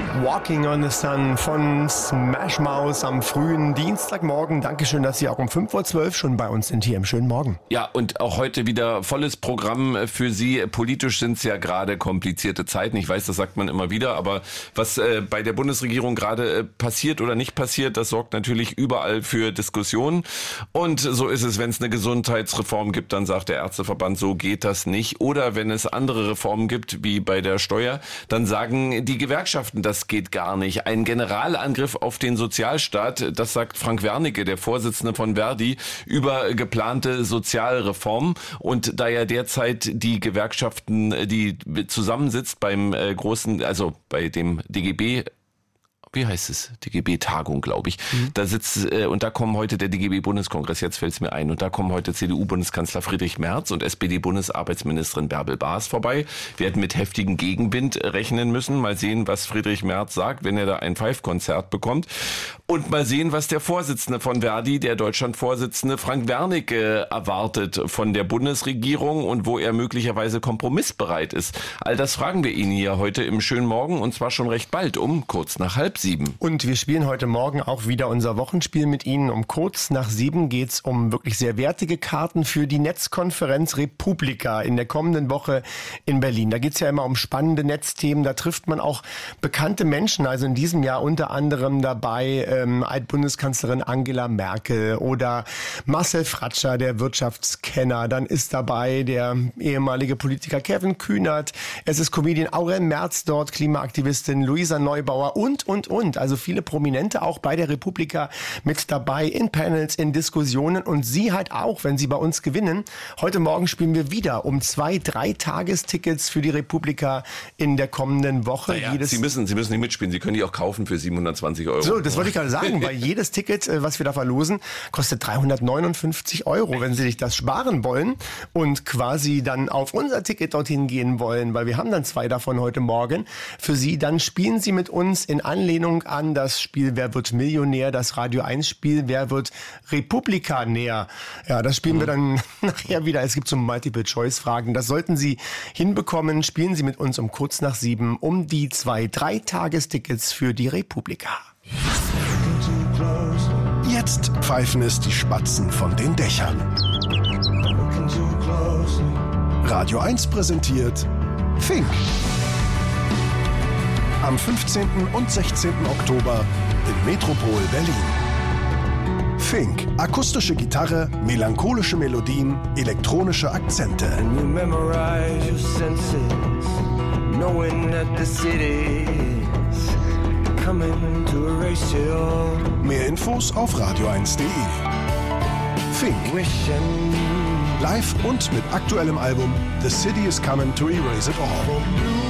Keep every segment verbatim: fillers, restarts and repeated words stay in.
Walking on the Sun von Smash Mouth am frühen Dienstagmorgen. Dankeschön, dass Sie auch um fünf Uhr zwölf schon bei uns sind hier im schönen Morgen. Ja, und auch heute wieder volles Programm für Sie. Politisch sind es ja gerade komplizierte Zeiten. Ich weiß, das sagt man immer wieder, aber was äh, bei der Bundesregierung gerade äh, passiert oder nicht passiert, das sorgt natürlich überall für Diskussionen. Und so ist es, wenn es eine Gesundheitsreform gibt, dann sagt der Ärzteverband, so geht das nicht. Oder wenn es andere Reformen gibt, wie bei der Steuer, dann sagen die Gewerkschaften, das geht gar nicht. Ein Generalangriff auf den Sozialstaat, das sagt Frank Wernicke, der Vorsitzende von Verdi, über geplante Sozialreformen. Und da ja derzeit die Gewerkschaften, die zusammensitzt beim äh, großen, also bei dem D G B, wie heißt es? D G B-Tagung, glaube ich. Mhm. Da sitzt, äh, und da kommen heute der D G B-Bundeskongress, jetzt fällt es mir ein, und da kommen heute C D U-Bundeskanzler Friedrich Merz und S P D-Bundesarbeitsministerin Bärbel Baas vorbei. Wir hätten mit heftigem Gegenwind rechnen müssen. Mal sehen, was Friedrich Merz sagt, wenn er da ein Pfeifkonzert bekommt. Und mal sehen, was der Vorsitzende von Verdi, der Deutschlandvorsitzende Frank Wernicke, erwartet von der Bundesregierung und wo er möglicherweise kompromissbereit ist. All das fragen wir ihn hier heute im schönen Morgen, und zwar schon recht bald, um kurz nach halb sieben. Und wir spielen heute Morgen auch wieder unser Wochenspiel mit Ihnen. Um kurz nach sieben geht's um wirklich sehr wertige Karten für die Netzkonferenz Republika in der kommenden Woche in Berlin. Da geht's ja immer um spannende Netzthemen. Da trifft man auch bekannte Menschen. Also in diesem Jahr unter anderem dabei ähm, Altbundeskanzlerin Angela Merkel oder Marcel Fratscher, der Wirtschaftskenner. Dann ist dabei der ehemalige Politiker Kevin Kühnert. Es ist Comedian Aurel Merz dort, Klimaaktivistin Luisa Neubauer und, und, und. Also viele Prominente auch bei der Republika mit dabei in Panels, in Diskussionen, und Sie halt auch, wenn Sie bei uns gewinnen. Heute Morgen spielen wir wieder um zwei, drei Tagestickets für die Republika in der kommenden Woche. Naja, jedes Sie müssen, Sie müssen nicht mitspielen. Sie können die auch kaufen für siebenhundertzwanzig Euro. So, das wollte ich gerade sagen, weil jedes Ticket, was wir da verlosen, kostet dreihundertneunundfünfzig Euro. Wenn Sie sich das sparen wollen und quasi dann auf unser Ticket dorthin gehen wollen, weil wir haben dann zwei davon heute Morgen für Sie, dann spielen Sie mit uns in Anlehnung an das Spiel Wer wird Millionär, das Radio eins Spiel Wer wird Republikanär. Ja, das spielen mhm. wir dann nachher wieder. Es gibt so Multiple-Choice-Fragen. Das sollten Sie hinbekommen. Spielen Sie mit uns um kurz nach sieben um die zwei, drei Tagestickets für die Republika. Jetzt pfeifen es die Spatzen von den Dächern. Radio eins präsentiert Fink. Am fünfzehnten und sechzehnten Oktober im Metropol Berlin. Fink. Akustische Gitarre, melancholische Melodien, elektronische Akzente. Mehr Infos auf radio eins punkt de. Fink. Live und mit aktuellem Album The City is Coming to Erase It All.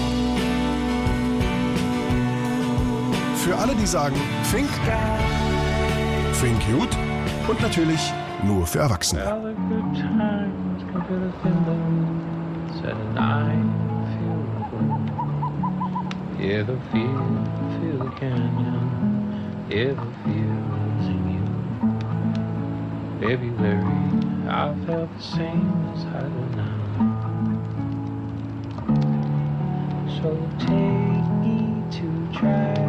Für alle, die sagen Fink, Fink gut und natürlich nur für Erwachsene. Yeah, the feel, feel the canyon. Yeah, the feels in you. February, I felt the same as I do now. So take me to try.